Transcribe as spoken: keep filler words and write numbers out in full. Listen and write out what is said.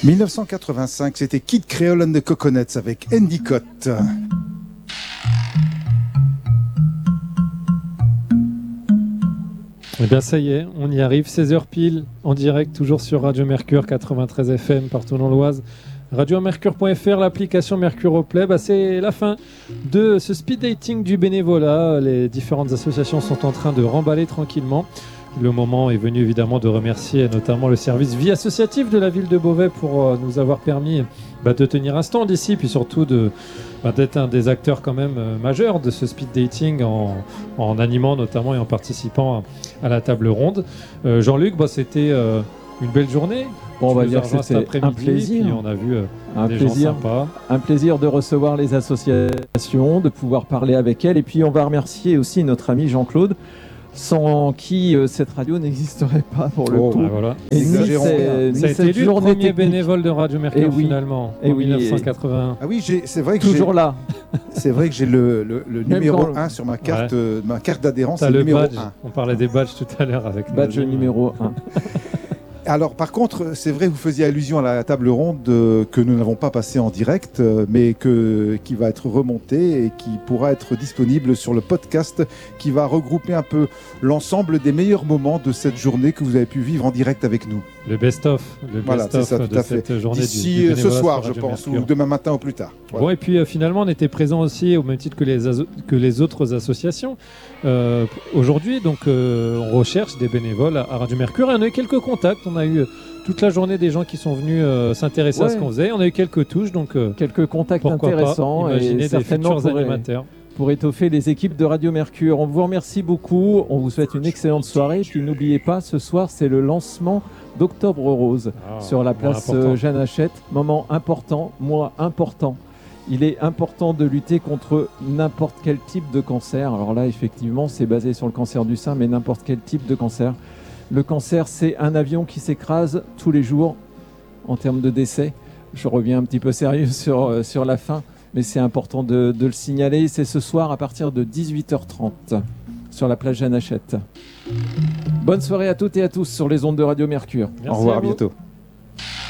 dix-neuf cent quatre-vingt-cinq, c'était Kid Creole and the Coconuts avec Endicott. Eh bien ça y est, on y arrive, seize heures pile, en direct, toujours sur Radio Mercure quatre-vingt-treize F M, partout dans l'Oise. radio mercure point f r, l'application Mercure au Play. Bah, c'est la fin de ce speed dating du bénévolat. Les différentes associations sont en train de remballer tranquillement. Le moment est venu évidemment de remercier notamment le service vie associative de la ville de Beauvais pour euh, nous avoir permis bah, de tenir un stand ici, puis surtout de, bah, d'être un des acteurs quand même euh, majeurs de ce speed dating en, en animant notamment et en participant à, à la table ronde. Euh, Jean-Luc, bah, c'était euh, une belle journée. Bon, on va dire que c'était un plaisir. Puis on a vu euh, un des plaisir, gens sympas. Un plaisir de recevoir les associations, de pouvoir parler avec elles. Et puis on va remercier aussi notre ami Jean-Claude, sans qui euh, cette radio n'existerait pas pour le oh, coup. Bah voilà. Et ni c'est, ça a été lui le premier bénévole de Radio Mercure oui. finalement, et en oui, dix-neuf cent quatre-vingt-un. Ah oui, j'ai, c'est vrai que toujours j'ai, là. C'est vrai que j'ai le, le, le numéro le... un sur ma carte, ouais. euh, ma carte d'adhérence. T'as c'est le, le numéro badge. un. On parlait des badges tout à l'heure avec badge numéro un. Alors par contre, c'est vrai, vous faisiez allusion à la table ronde euh, que nous n'avons pas passée en direct, euh, mais que, qui va être remontée et qui pourra être disponible sur le podcast qui va regrouper un peu l'ensemble des meilleurs moments de cette journée que vous avez pu vivre en direct avec nous. Le best-of, le voilà, best-of c'est ça, tout de à cette fait. journée. D'ici du, du ce soir, je Radio pense, Mercure. ou demain matin ou plus tard. Voilà. Bon, et puis euh, finalement, on était présents aussi, au même titre que les, aso- que les autres associations. Euh, aujourd'hui, donc, euh, on recherche des bénévoles à, à Radio Mercure. Et on a eu quelques contacts. On a eu euh, toute la journée des gens qui sont venus euh, s'intéresser ouais. à ce qu'on faisait. On a eu quelques touches, donc euh, quelques contacts intéressants. Imaginer et des futurs pour, animateurs. Pour étoffer les équipes de Radio Mercure. On vous remercie beaucoup. On vous souhaite une excellente soirée. Puis n'oubliez pas, ce soir, c'est le lancement d'Octobre Rose ah, sur la place Jeanne Hachette. Moment important, mois important. Il est important de lutter contre n'importe quel type de cancer. Alors là, effectivement, c'est basé sur le cancer du sein, mais n'importe quel type de cancer. Le cancer, c'est un avion qui s'écrase tous les jours en termes de décès. Je reviens un petit peu sérieux sur, euh, sur la fin, mais c'est important de, de le signaler. C'est ce soir à partir de dix-huit heures trente sur la place Jeanne Hachette. Bonne soirée à toutes et à tous sur les ondes de Radio Mercure. Merci Au revoir, à à bientôt.